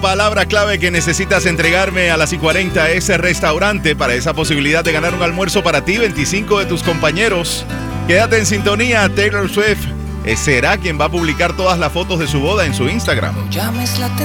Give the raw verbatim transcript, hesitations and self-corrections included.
Palabra clave que necesitas entregarme a las y cuarenta es el restaurante para esa posibilidad de ganar un almuerzo para ti, veinticinco de tus compañeros. Quédate en sintonía. Taylor Swift será quien va a publicar todas las fotos de su boda en su Instagram.